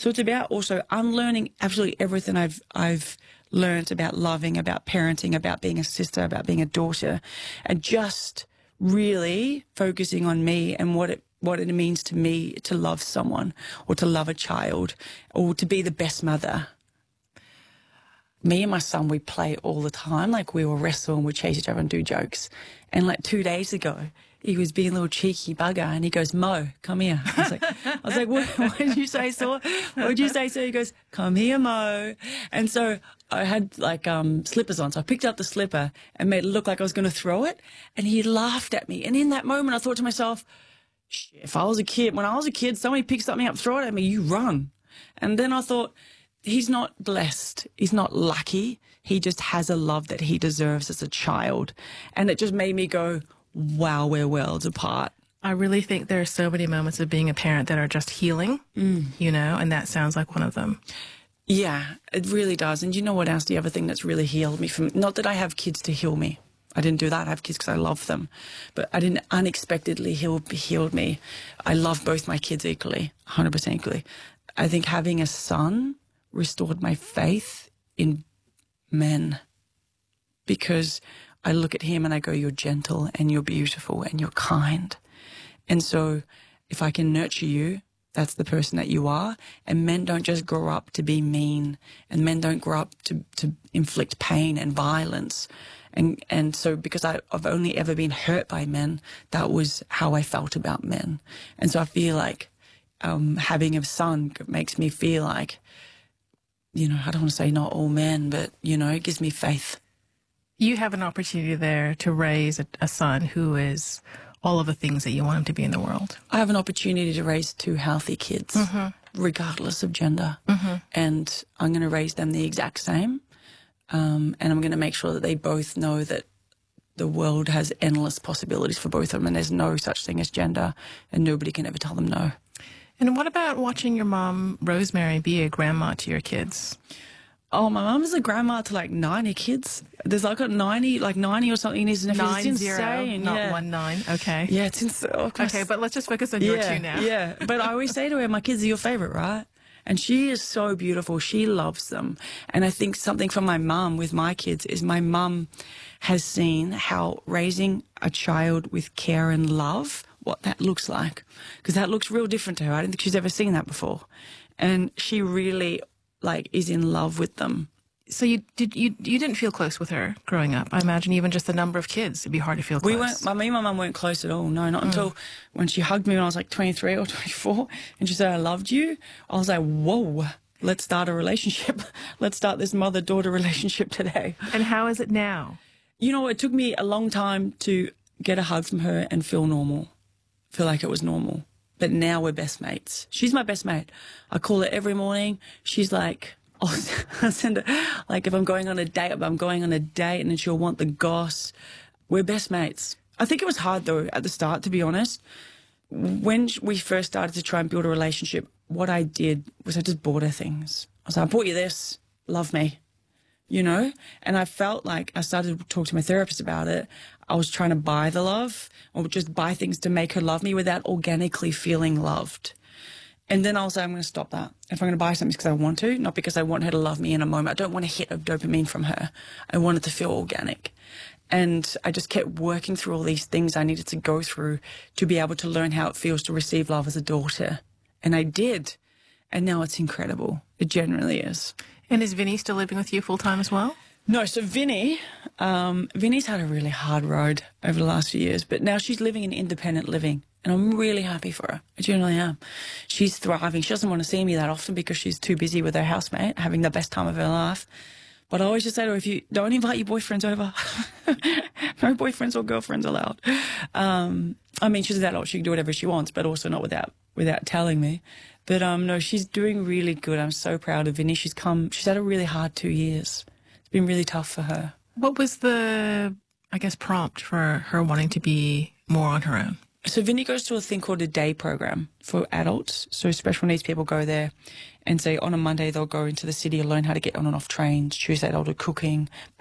So it's about also unlearning absolutely everything I've learned about loving, about parenting, about being a sister, about being a daughter, and just really focusing on me and what it means to me to love someone or to love a child or to be the best mother. Me and my son, we play all the time. Like, we will wrestle and we chase each other and do jokes. And like 2 days ago, he was being a little cheeky bugger and he goes, Mo, come here. I was like, what did you say, sir? What did you say, sir? He goes, come here, Mo. And so I had like slippers on. So I picked up the slipper and made it look like I was going to throw it. And he laughed at me. And in that moment, I thought to myself, if I was a kid, when I was a kid, somebody picks something up, throw it at me, you run. And then I thought, he's not blessed. He's not lucky. He just has a love that he deserves as a child. And it just made me go, wow, we're worlds apart. I really think there are so many moments of being a parent that are just healing, you know, and that sounds like one of them. Yeah, it really does. And you know what else? The other thing that's really healed me from, not that I have kids to heal me. I didn't do that. I have kids because I love them. But I didn't unexpectedly healed me. I love both my kids equally, 100% equally. I think having a son restored my faith in men, because I look at him and I go, you're gentle and you're beautiful and you're kind. And so if I can nurture you, that's the person that you are. And men don't just grow up to be mean, and men don't grow up to inflict pain and violence. And so because I've only ever been hurt by men, that was how I felt about men. And so I feel like having a son makes me feel like, you know, I don't want to say not all men, but, you know, it gives me faith. You have an opportunity there to raise a son who is all of the things that you want him to be in the world. I have an opportunity to raise 2 healthy kids, regardless of gender. And I'm going to raise them the exact same. And I'm going to make sure that they both know that the world has endless possibilities for both of them, and there's no such thing as gender, and nobody can ever tell them no. And what about watching your mom, Rosemary, be a grandma to your kids? Oh, my mum is a grandma to like 90 kids. There's like 90 or something. It's insane. Not 19. Okay. Yeah, it's insane. Okay, but let's just focus on your 2 now. Yeah, but I always say to her, my kids are your favorite, right? And she is so beautiful. She loves them. And I think something from my mum with my kids is my mum has seen how raising a child with care and love, what that looks like. Because that looks real different to her. I don't think she's ever seen that before. And she really, like, is in love with them. So you didn't feel close with her growing up? I imagine even just the number of kids, it'd be hard to feel close. Me and my mum weren't close at all. No, not until when she hugged me when I was like 23 or 24, and she said, I loved you. I was like, whoa, let's start a relationship. Let's start this mother-daughter relationship today. And how is it now? You know, it took me a long time to get a hug from her and feel normal, feel like it was normal. But now we're best mates. She's my best mate. I call her every morning. She's like, I'll send her, like, if I'm going on a date, and then she'll want the goss. We're best mates. I think it was hard, though, at the start, to be honest. When we first started to try and build a relationship, what I did was I just bought her things. I was like, I bought you this, love me, you know? And I felt like I started to talk to my therapist about it. I was trying to buy the love, or just buy things to make her love me without organically feeling loved. And then I was like, I'm going to stop that. If I'm going to buy something, it's because I want to, not because I want her to love me in a moment. I don't want a hit of dopamine from her. I want it to feel organic. And I just kept working through all these things I needed to go through to be able to learn how it feels to receive love as a daughter. And I did. And now it's incredible. It genuinely is. And is Vinny still living with you full-time as well? No, so Vinny's had a really hard road over the last few years, but now she's living in independent living. And I'm really happy for her. I genuinely am. She's thriving. She doesn't want to see me that often because she's too busy with her housemate, having the best time of her life. But I always just say to her, if you don't invite your boyfriends over, no boyfriends or girlfriends allowed. I mean, she's that old. She can do whatever she wants, but also not without telling me. But no, she's doing really good. I'm so proud of Vinny. She's had a really hard 2 years. It's been really tough for her. What was the, I guess, prompt for her wanting to be more on her own? So Vinny goes to a thing called a day program for adults. So special needs people go there and say on a Monday they'll go into the city and learn how to get on and off trains. Tuesday they'll do cooking.